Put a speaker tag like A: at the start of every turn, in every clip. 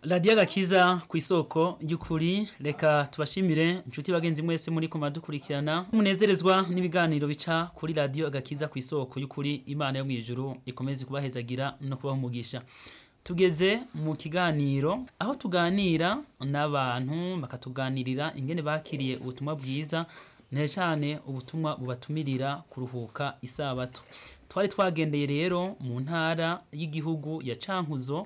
A: Radio Agakiza kw'isoko y'ukuri, reka tubashimire inshuti bagenzi mwese muri ko muradukurikirana munezerezwa n'ibiganiro bica kuri Radio Agakiza kw'isoko y'ukuri. Imana yo mwijuru ikomeze kubahezagira no kubaha umugisha. Tugeze mu kiganiro aho tuganira n'abantu bakatuganirira ingene bakiriye ubutumwa bwiza, ne cyane ubutumwa bubatumirira kuruhuka isabato. Twari twagendeye rero mu ntara y'igihugu ya Cankuzo,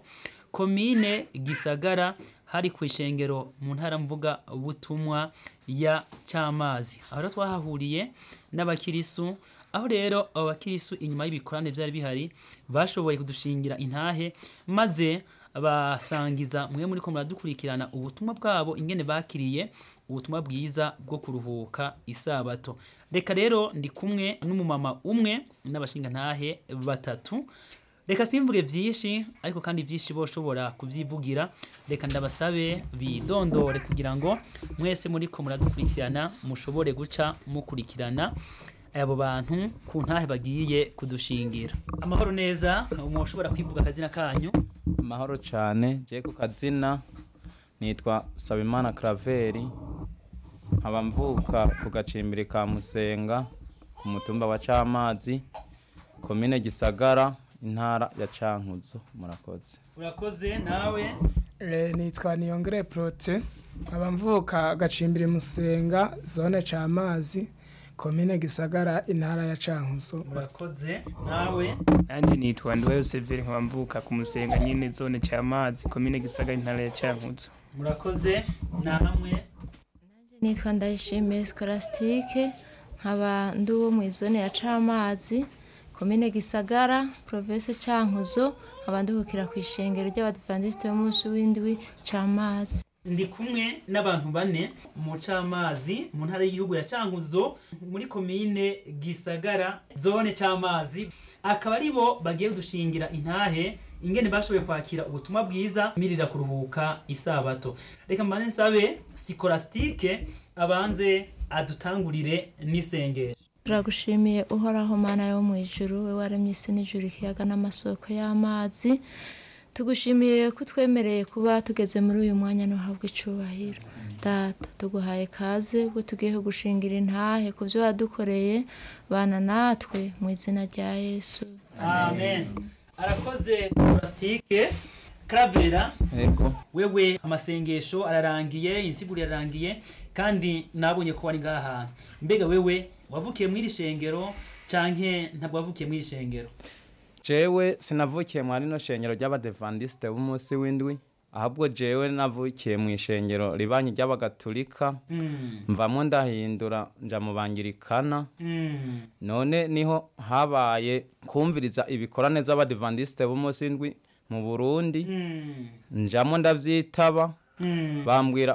A: komine Gisagara, hari kwishengero mu ntara mvuga ubutumwa ya Camazi. Aho twahahuriye n'abakirisu, aho rero abo bakirisu inyuma y'ibikorane byari bihari bashoboye kudushingira intahe, maze basangiza mwe muri ko muradukurikirana ubutumwa bwabo ingene bakiriye ubutumwa bwiza bwo kuruhuka isabato. Reka rero ndi kumwe n'umumama umwe n'abashinga ntahe batatu. Reka simvuge byinshi, ariko kandi byinshi boshobora kuvyivugira. Reka ndabasabe bidondore kugira ngo mwese muri ko muradukurikirana mushobore guca mukurikirana abo bantu ku ntahe bagiye kudushingira. Amahoro neza, mushobora kwivuga akazina kanyu?
B: Amahoro cyane, je ku kazina nitwa Sabimana Craveri, nkaba mvuka ku gacimbiri ka Musenga ku mutumba wa Camazi, komine Gisagara, intara ya Cankuzo. Murakoze.
A: Urakoze. Nawe?
C: Nitwa Niyongere Prote, nkaba mvuka gacimbiri Musenga, zone Camazi, komine Gisagara, intara ya Cankuzo.
A: Murakoze. Nawe?
D: Anje nitwa Ndwayo Severi, nkaba mvuka ku Musenga nyine zone Camazi, komine Gisagara, intara ya Cankuzo.
A: Murakoze. Namwe?
E: Nitwa Ndayishimiye Scholastique, nkaba nduwo mu zone ya Camazi, komine Gisagara, province Cankuzo, nkaba ndukira ku ishengero ry'Abadventiste b'umunsi w'indwi Camazi.
A: Ndi kumwe n'abantu bane mu Camazi, mu ntara y'igihugu ya Cankuzo, muri komine Gisagara, zone Camazi. Akaba aribo bagiye kudushingira intahe ingene bashoboye kwakira ubutumwa bwiza mirira kuruhuka isabato. Reka mbanze nsabe Scholastique abanze adutangurire n'isengesho.
E: Turagushimiye uhoraho Mana yo mu ijuru, we waremye isi n'ijuru, ikiyaga n'amasoko y'amazi. Tugushimiye ko twemereye kuba tugeze muri uyu mwanya n'uhabwa icubahiro. Data, tuguhaye kaze ubwo tugiye gushingira intahe ku byo wadukoreye, bana natwe mu izina rya Yesu.
A: Amen. Arakoze Scholastique. Cravera,
B: Ego.
A: wewe amasengesho ararangiye, insiguro yararangiye, kandi nabonye ko wari ngaha. Mbega wewe wavukiye muri shengero canke ntabwo wavukiye muri shengero?
B: Jewe sinavukiye mu rino shengero ry'Abadventiste b'umunsi w'indwi, ahubwo jewe navukiye mu ishengero ribanyi ry'Abagatulika. Mvamo ndahindura nja mu Bangirikana. None niho habaye kumviriza ibikorane z'Abadventiste b'umunsi w'indwi mu Burundi. Njamo ndavyitaba, bambwira